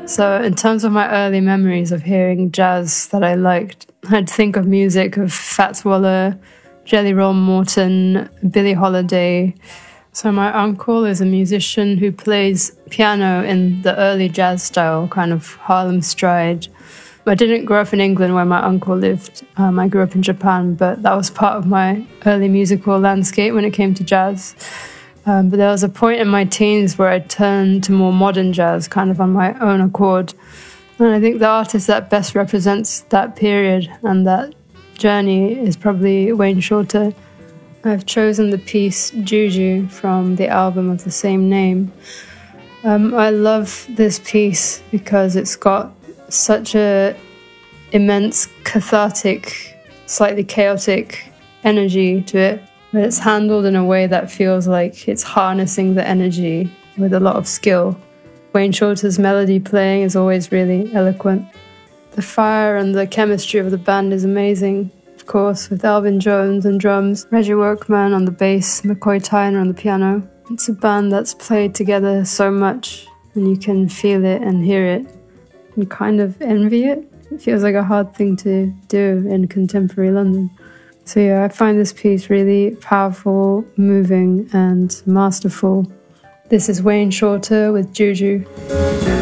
So in terms of my early memories of hearing jazz that I liked, I'd think of music of Fats Waller, Jelly Roll Morton, Billie Holiday. So my uncle is a musician who plays piano in the early jazz style, kind of Harlem stride. I didn't grow up in England where my uncle lived. I grew up in Japan, but that was part of my early musical landscape when it came to jazz. But there was a point in my teens where I turned to more modern jazz, kind of on my own accord. And I think the artist that best represents that period and that journey is probably Wayne Shorter. I've chosen the piece Juju from the album of the same name. I love this piece because it's got such a immense, cathartic, slightly chaotic energy to it, but it's handled in a way that feels like it's harnessing the energy with a lot of skill. Wayne Shorter's melody playing is always really eloquent. The fire and the chemistry of the band is amazing, of course, with Alvin Jones on drums, Reggie Workman on the bass, McCoy Tyner on the piano. It's a band that's played together so much, and you can feel it and hear it. You kind of envy it. It feels like a hard thing to do in contemporary London. So yeah, I find this piece really powerful, moving, and masterful. This is Wayne Shorter with Juju.